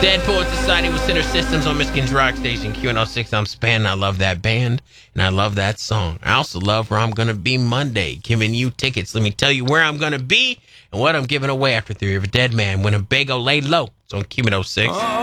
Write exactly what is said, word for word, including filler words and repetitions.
Dead Poet Society with Center Systems on Michigan's Rock Station, Q N O six. I'm Span. I love that band, and I love that song. I also love where I'm going to be Monday, giving you tickets. Let me tell you where I'm going to be and what I'm giving away after Theory of a Dead Man. Winnebago, lay low. It's on Q N O six.